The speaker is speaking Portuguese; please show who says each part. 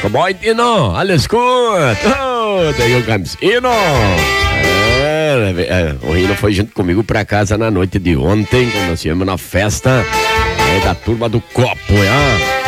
Speaker 1: Bom, Tino, alles gut. Oh, daí o Campesino. O Rino foi junto comigo pra casa na noite de ontem, quando nós íamos na festa da turma do Copo,